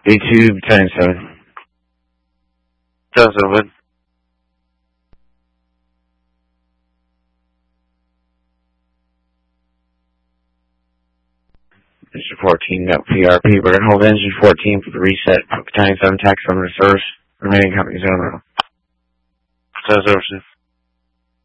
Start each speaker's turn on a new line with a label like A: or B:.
A: A2, Battalion 7.
B: Sounds open.
A: Engine 14, no PRP. We're going to hold engine 14 for the reset. Battalion 7 tax on reserves. Remaining company zone.
B: Sounds over, sir.